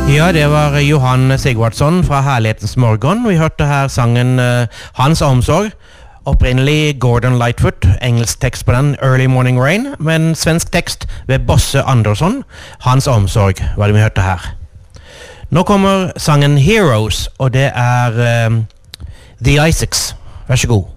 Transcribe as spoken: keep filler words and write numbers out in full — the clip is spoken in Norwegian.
Ja, det var Johan Sigvardsson fra Herlighetens Morgon. Vi hørte her sangen uh, Hans Omsorg. Opprinnelig Gordon Lightfoot, engelsk tekst på den, Early Morning Rain, men svensk tekst ved Bosse Andersson, Hans Omsorg, var det vi hørte her. Nå kommer sangen Heroes, og det er uh, The Isaacs. Vær så god.